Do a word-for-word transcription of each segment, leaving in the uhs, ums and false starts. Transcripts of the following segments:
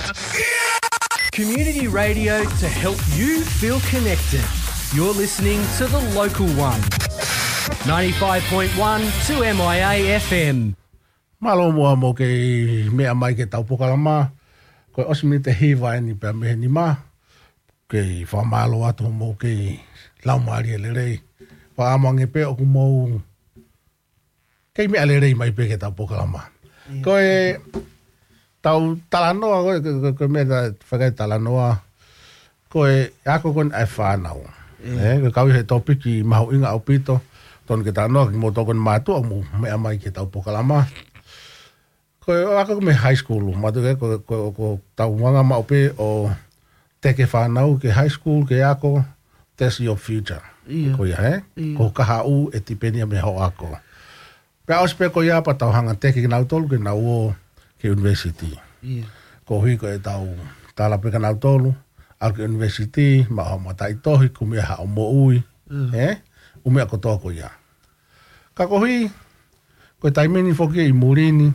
Community radio to help you feel connected. You're listening to The Local One. ninety-five point one to M I A F M. Malo mua mo ke mea mai ke tau pokalama. Koe osimi te hiwa eni pia mehe ni ma. Ke whamalo atu mo ke laumari e lerei. Wa amange pe oku mou. Kei mea lerei mai pe ke tau pokalama. Yeah. Koe tau talanoa, koe, koe mea ta whakai talanoa. Koe ako kon ai whanau. Yeah. Eh, koe kau he topiki mahu inga au pito. Tonu ke talanoa ki mo tokon mātua mo mea mai ke tau pokalama. Koe ako me high school, matu ke ko ko ko tau wanga mau pe o teke whanau ke high school ke ako, that's your future. Yeah. Ko ia he, yeah. Ko kaha u e tipenia me ho ako. Pe auspe ko ia pa tau hanga teke nau tolu ke nau o ke university. Yeah. Ko hui ko e tau tala pe ka nau tolu, al ke university, ma o matai tohi kumia ha o mo ui, yeah. Eh? Umea ko toko ia. Ka ko hui, ko taimini foki i murini,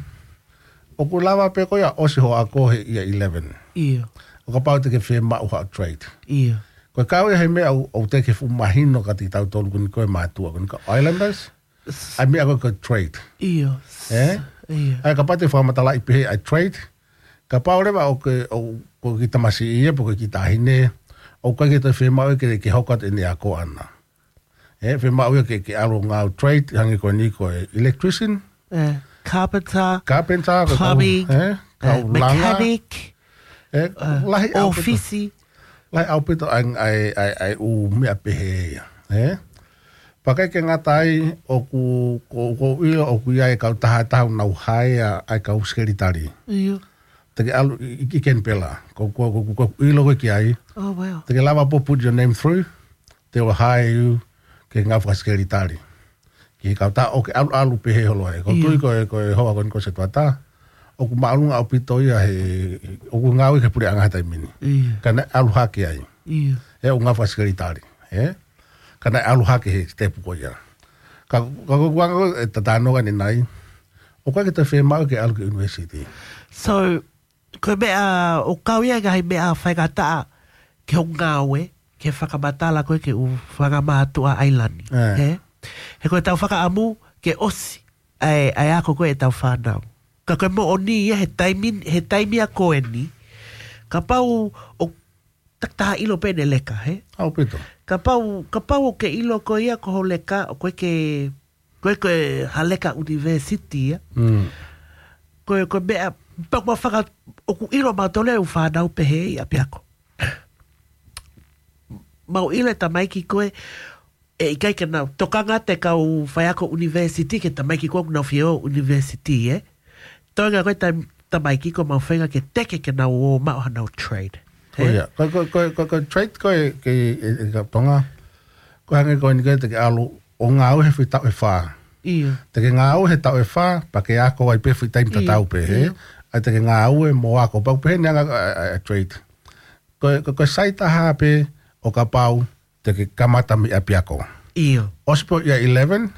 o ku lava pe ko ia osi ho ako he ia eleven. Ia. O ka pau te ke whee mau ha trade. Ia. Koe kau e hei mea o te ke fu mahino ka ti tau tolu kuni koe mātua. Kuni ka Islanders, ai mea koe ka trade. Ia. Eh? Ia. Ai ka pate whamatala i pehe ai trade. Ka pau rewa o ke o ko ki tamasi ia po ke ki tahine. O ka ke te whee mau e ke ke hokat e ni ako ana. Eh? Whee mau e ke ke aro ngau trade. Hangi koe ni koe electrician. Eh. Carpenter, Carpenter, plumbing, eh, uh, mechanic, eh, uh, lahi office. Lahi au pito ai ai ai ai u mea pehe, eh? Pakai ke ngatai o ku ko ko ilo o ku ia kau taha tahu nau hai ai kau skeritari. Ia. Te alu i ken pela. Ko ko ko ko ilo ko ki ai. Oh wow. Te lava po put your name through. They will hire you ke ngafa skeritari. Ki kau ta o ke alu alu pehe holo e. Ko tui ko ko hoa kon ko se tuata. O ku maalunga au pito ia he o ku ngau ke puri anga tai mini. Kana alu haki ai. Ia. E o ngafa skeritari. Eh? Kana alu haki he tepu ko ia. Ka ka ko wanga e tatano ni nai. O ka ke te fe mau ke alu ke university. So ko mea o kauia ga he mea whaigata ke o ngau e ke whakamatala koe ke u whakamātua ailani. Eh? He koe tau whakaamu ke osi ai, ai ako koe e tau whanau. Ka koe mo o ni he taimi, he taimi a koe ni. Ka pau o taktaha ilo pene leka, he? Au pito. Ka pau, ka pau o ke ilo koe ia koho leka, o koe ke, koe koe haleka university, ya. Mm. Koe koe mea, pau ma whaka, o ku ilo ma tole u whanau pehe ia piako. Mau ilo e tamaiki koe, e i kai ke nau, tokanga te kau whaiako university, ke tamaiki kua nau whio university, eh? Toinga koe tamaiki ko mau whainga ke teke ke nau o mau hanau trade. Ko ia, ko ko ko ko ko trade ko e ke e ka tonga. Ko hange ko ni ke te alu o ngau he fita e fa. Ia. Te ke ngau he tau e fa, pa ke ako ai pe fita im tau pe, he. Ai te ke ngau e mo ako pa pe nga trade. Ko ko ko saita ha pe o ka pau te ke kamata mi apiako. Ia. Ospo ia eleven,